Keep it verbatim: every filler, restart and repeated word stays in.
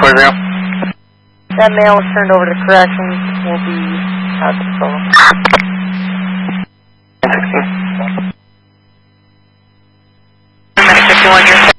program. That male was turned over to corrections. Will be out of control. fifty-one,